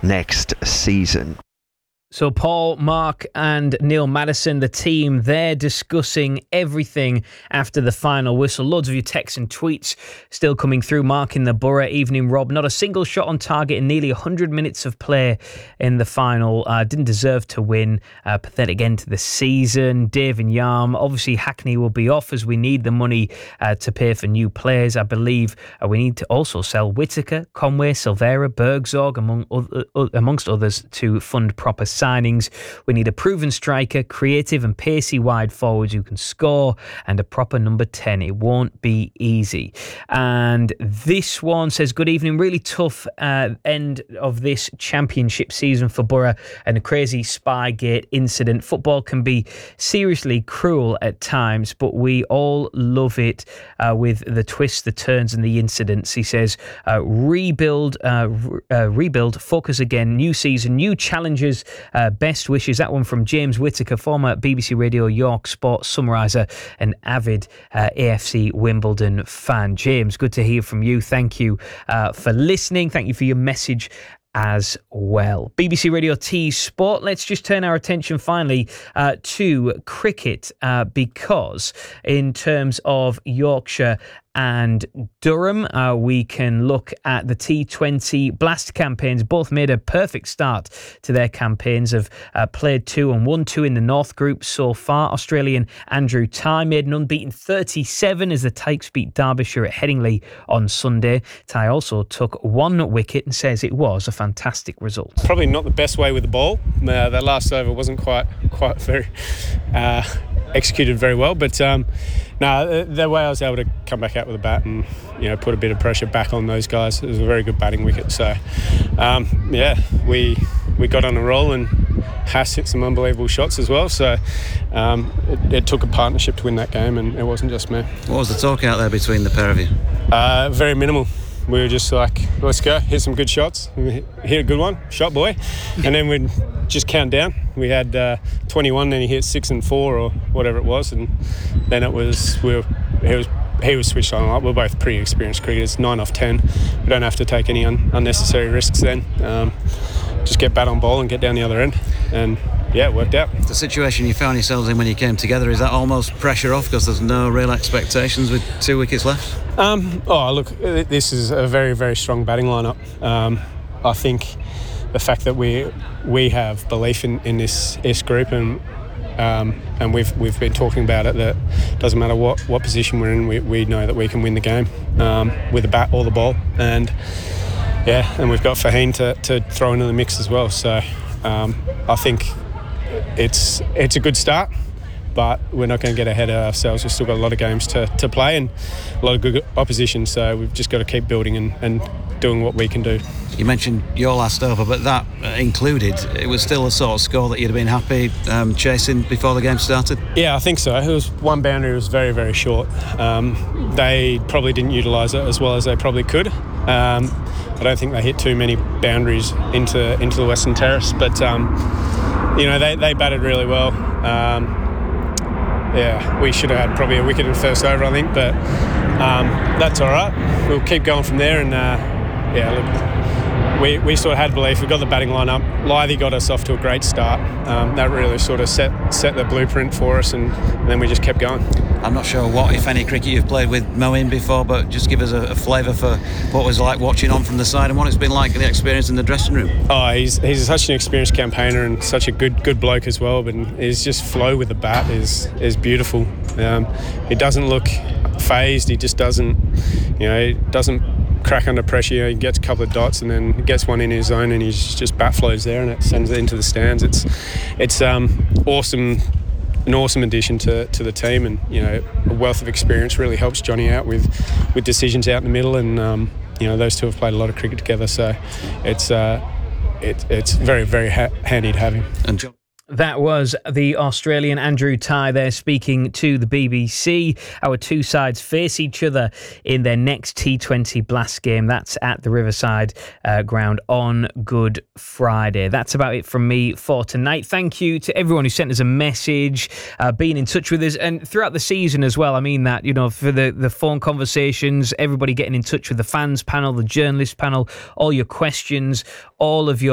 next season. So Paul, Mark and Neil Madison, the team, they're discussing everything after the final whistle. Loads of your texts and tweets still coming through. Mark in the Borough, evening Rob. Not a single shot on target in nearly 100 minutes of play in the final. Didn't deserve to win. Pathetic end to the season. Dave and Yarm. Obviously Hackney will be off as we need the money to pay for new players. I believe we need to also sell Whittaker, Conway, Silvera, Bergzorg, amongst others, to fund proper signings. We need a proven striker, creative and pacey wide forwards who can score, and a proper number 10. It won't be easy. And this one says, good evening. Really tough end of this championship season for Borough and a crazy Spygate incident. Football can be seriously cruel at times, but we all love it with the twists, the turns and the incidents. He says, rebuild, focus again, new season, new challenges. Best wishes. That one from James Whittaker, former BBC Radio York Sports summariser and avid AFC Wimbledon fan. James, good to hear from you. Thank you for listening. Thank you for your message as well. BBC Radio T Sport. Let's just turn our attention finally to cricket because in terms of Yorkshire and Durham, we can look at the T20 Blast campaigns. Both made a perfect start to their campaigns, have played 2 and won 2 in the North Group so far. Australian Andrew Tye made an unbeaten 37 as the Tykes beat Derbyshire at Headingley on Sunday. Tye also took 1 wicket and says it was a fantastic result. Probably not the best way with the ball. That last over wasn't quite very executed very well, but the way I was able to come back out with a bat and put a bit of pressure back on those guys, it was a very good batting wicket. So we got on a roll and Haas hit some unbelievable shots as well. So it took a partnership to win that game, and it wasn't just me. What was the talk out there between the pair of you? Very minimal. We were just like, let's go, hit some good shots. We hit a good one, shot boy. And then we'd just count down. We had 21, then he hit 6 and 4 or whatever it was. And then it was, he was switched on. We're both pretty experienced cricketers, 9 off 10. We don't have to take any unnecessary risks then. Just get bat on ball and get down the other end. And yeah, it worked out. The situation you found yourselves in when you came together, is that almost pressure off because there's no real expectations with 2 wickets left? Look, this is a very, very strong batting lineup. I think the fact that we have belief in this group and we've been talking about it, that doesn't matter what position we're in, we know that we can win the game with the bat or the ball. And we've got Faheen to throw into the mix as well. So I think it's a good start, but we're not going to get ahead of ourselves. We've still got a lot of games to play and a lot of good opposition, so we've just got to keep building and doing what we can do. You mentioned your last over, but that included, it was still a sort of score that you'd have been happy chasing before the game started? Yeah, I think so. It was one boundary, it was very, very short. They probably didn't utilise it as well as they probably could. I don't think they hit too many boundaries into the Western Terrace, but they batted really well. We should have had probably a wicket in the first over, I think, but that's all right. We'll keep going from there, and we sort of had belief. We got the batting line up. Lythy got us off to a great start. That really sort of set the blueprint for us, and then we just kept going. I'm not sure what, if any, cricket you've played with Moeen before, but just give us a flavour for what it was like watching on from the side and what it's been like the experience in the dressing room. Oh, he's such an experienced campaigner and such a good bloke as well, but his just flow with the bat is beautiful. He doesn't look phased. He just doesn't crack under pressure. He gets a couple of dots and then gets one in his zone, and he's just bat flows there and it sends it into the stands. It's awesome. An awesome addition to the team, and a wealth of experience really helps Johnny out with decisions out in the middle, and those two have played a lot of cricket together, so it's very, very handy to have him. And John. That was the Australian Andrew Tye there speaking to the BBC. Our two sides face each other in their next T20 Blast game. That's at the Riverside ground on Good Friday. That's about it from me for tonight. Thank you to everyone who sent us a message, being in touch with us, and throughout the season as well. I mean that, for the phone conversations, everybody getting in touch with the fans panel, the journalist panel, all your questions, all of your